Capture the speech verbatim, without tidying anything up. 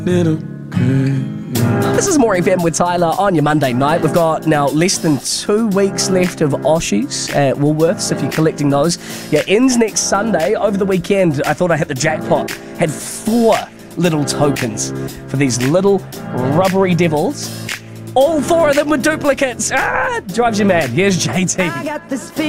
Little good. This is More F M with Tyler on your Monday night. We've got now less than two weeks left of Oshies at Woolworths, if you're collecting those. Yeah, ends next Sunday. Over the weekend, I thought I hit the jackpot. Had four little tokens for these little rubbery devils. All four of them were duplicates. Ah, drives you mad. Here's J T. I got this